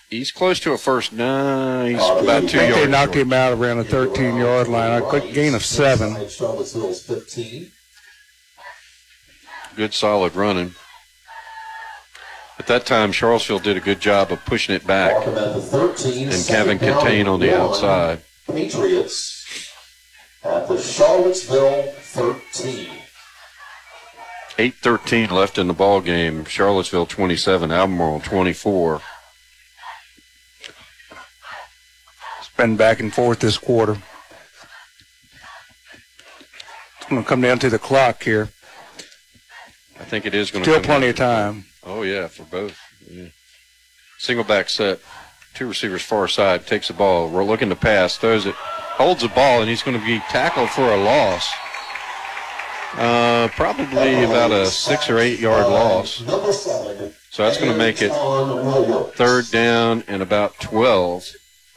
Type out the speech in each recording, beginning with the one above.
He's close to a first. No, he's about 2 I think yards. they knocked short. him out around the 13-yard line. A quick gain of 7. Charlottesville's 15. Good, solid running. At that time, Charlottesville did a good job of pushing it back Markham at the 13. and Kevin Catane on the outside. Patriots at the Charlottesville 13. 8:13 left in the ball game. Charlottesville 27, Albemarle 24. It's been back and forth this quarter. It's going to come down to the clock here. I think it is going to Still plenty of time. Oh, yeah, for both. Yeah. Single back set. 2 receivers far side. Takes the ball. We're looking to pass. Throws it. Holds the ball, and he's going to be tackled for a loss. Probably about a 6 or 8 yard loss. So that's going to make it 3rd down and about 12.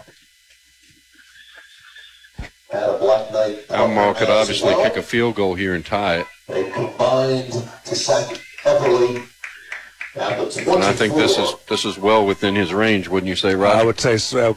Albemarle could obviously kick a field goal here and tie it. They combined to sack Epperly. And I think this is well within his range, wouldn't you say, Roger? I would say so.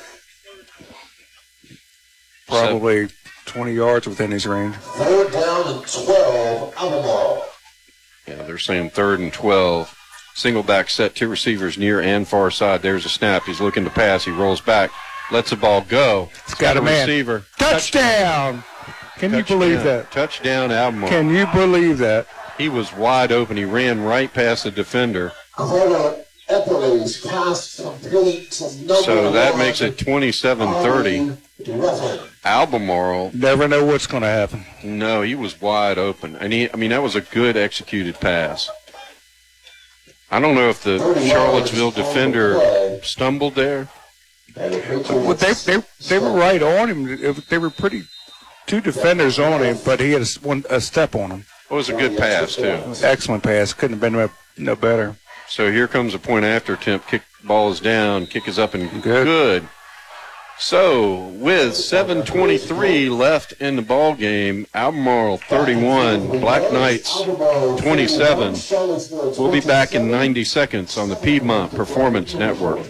Probably 20 yards within his range. 3rd down and 12, Albemarle. Yeah, they're saying 3rd and 12. Single back set, 2 receivers near and far side. There's a snap. He's looking to pass. He rolls back, lets the ball go. It's got a man. Receiver. Touchdown! Can you believe that? Touchdown, Albemarle. Can you believe that? He was wide open. He ran right past the defender. Carter Epperly's pass complete to number So that 1. makes it 27-30. Albemarle. Never know what's going to happen. No, he was wide open. And that was a good executed pass. I don't know if the Charlottesville defender stumbled there. Well, they were right on him. They were 2 defenders on him, but he had a step on him. It was a good pass, too. Excellent pass. Couldn't have been no better. So here comes a point after attempt. Ball is down. Kick is up and good. So with 7:23 left in the ball game, Albemarle 31, Black Knights 27. We'll be back in 90 seconds on the Piedmont Performance Network.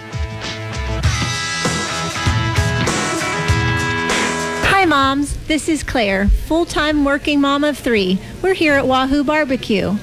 Hi, moms. This is Claire, full-time working mom of 3. We're here at Wahoo Barbecue.